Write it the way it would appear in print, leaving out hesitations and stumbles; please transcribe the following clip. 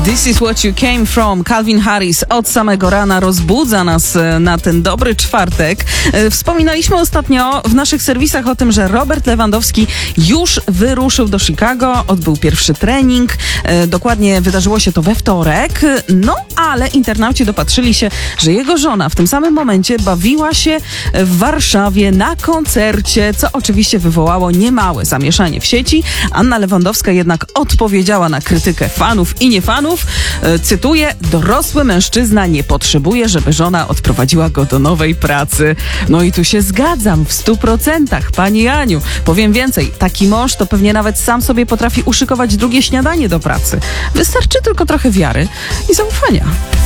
This is what you came from. Calvin Harris od samego rana rozbudza nas na ten dobry czwartek. Wspominaliśmy ostatnio w naszych serwisach o tym, że Robert Lewandowski już wyruszył do Chicago, odbył pierwszy trening. Dokładnie wydarzyło się to we wtorek. No, ale internauci dopatrzyli się, że jego żona w tym samym momencie bawiła się w Warszawie na koncercie, co oczywiście wywołało niemałe zamieszanie w sieci. Anna Lewandowska jednak odpowiedziała na krytykę fanów i niefanów. Cytuję: dorosły mężczyzna nie potrzebuje, żeby żona odprowadziła go do nowej pracy. No i tu się zgadzam w 100%, pani Aniu. Powiem więcej, taki mąż to pewnie nawet sam sobie potrafi uszykować drugie śniadanie do pracy. Wystarczy tylko trochę wiary i zaufania.